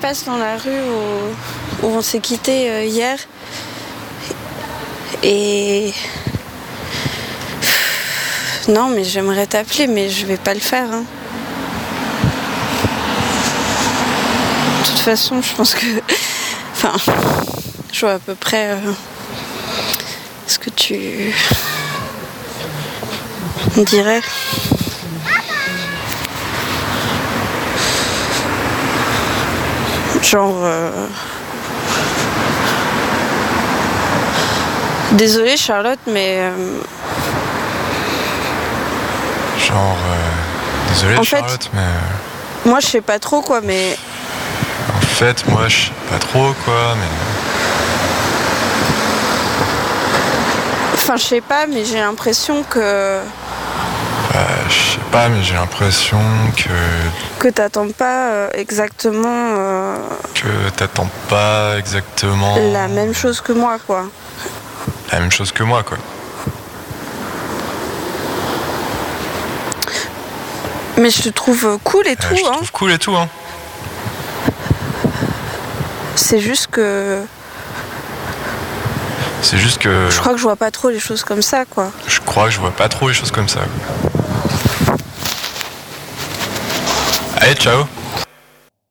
passe dans la rue où on s'est quitté hier. Et... Non, mais j'aimerais t'appeler, mais je vais pas le faire. Hein. De toute façon, je pense que... Enfin, je vois à peu près ce que tu dirais. Genre... Désolée Charlotte, mais... Désolée en Charlotte, fait, mais... Moi je sais pas trop quoi, mais... En fait, moi je sais pas trop quoi, mais... Enfin, je sais pas, mais j'ai l'impression que... je sais pas, mais j'ai l'impression que t'attends pas exactement... Que t'attends pas exactement... La même chose que moi, quoi. La même chose que moi, quoi. Mais je te trouve cool et tout, Je te trouve cool et tout, hein. C'est juste que... Je crois que je vois pas trop les choses comme ça, quoi. Je crois que je vois pas trop les choses comme ça. Allez, ciao.